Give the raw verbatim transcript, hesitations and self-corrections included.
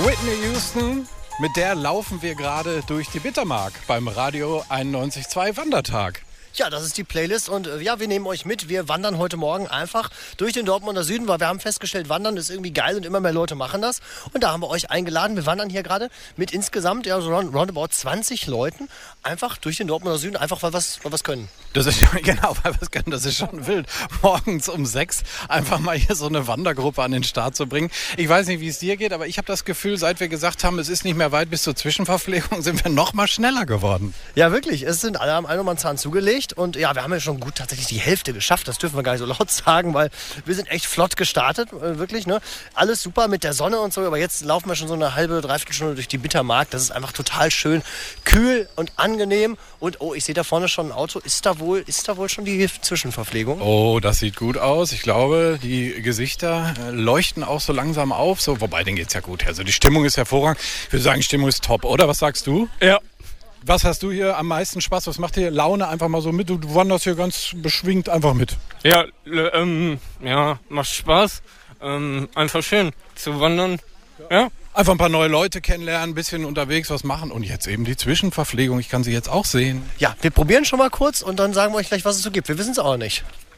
Whitney Houston, mit der laufen wir gerade durch die Bittermark beim Radio einundneunzig Komma zwei Wandertag. Ja, das ist die Playlist und äh, ja, wir nehmen euch mit. Wir wandern heute Morgen einfach durch den Dortmunder Süden, weil wir haben festgestellt, Wandern ist irgendwie geil und immer mehr Leute machen das. Und da haben wir euch eingeladen. Wir wandern hier gerade mit insgesamt ja, so roundabout zwanzig Leuten einfach durch den Dortmunder Süden, einfach weil wir was können. Das ist genau, weil wir es können. Das ist schon wild, morgens um sechs einfach mal hier so eine Wandergruppe an den Start zu bringen. Ich weiß nicht, wie es dir geht, aber ich habe das Gefühl, seit wir gesagt haben, es ist nicht mehr weit bis zur Zwischenverpflegung, sind wir noch mal schneller geworden. Ja, wirklich. Es sind alle am Einumann-Zahn zugelegt. Und ja, wir haben ja schon gut tatsächlich die Hälfte geschafft. Das dürfen wir gar nicht so laut sagen, weil wir sind echt flott gestartet. Äh, wirklich, ne? Alles super mit der Sonne und so. Aber jetzt laufen wir schon so eine halbe, dreiviertel Stunde durch die Bittermark. Das ist einfach total schön. Kühl und angenehm. Und oh, ich sehe da vorne schon ein Auto. Ist da wohl, ist da wohl schon die Zwischenverpflegung? Oh, das sieht gut aus. Ich glaube, die Gesichter leuchten auch so langsam auf. So, wobei, denen geht's ja gut. Also die Stimmung ist hervorragend. Ich würde sagen, die Stimmung ist top, oder? Was sagst du? Ja. Was hast du hier am meisten Spaß? Was macht dir Laune einfach mal so mit? Du, du wanderst hier ganz beschwingt einfach mit. Ja, ähm, ja, macht Spaß. Ähm, einfach schön zu wandern. Ja. Einfach ein paar neue Leute kennenlernen, ein bisschen unterwegs was machen und jetzt eben die Zwischenverpflegung. Ich kann sie jetzt auch sehen. Ja, wir probieren schon mal kurz und dann sagen wir euch gleich, was es so gibt. Wir wissen es auch nicht.